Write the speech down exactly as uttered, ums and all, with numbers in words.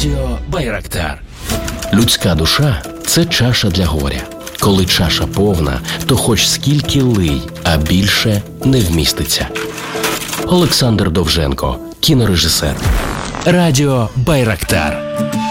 Радіо Байрактар. Людська душа – це чаша для горя. Коли чаша повна, то хоч скільки лий, а більше не вміститься. Олександр Довженко, кінорежисер. Радіо Байрактар.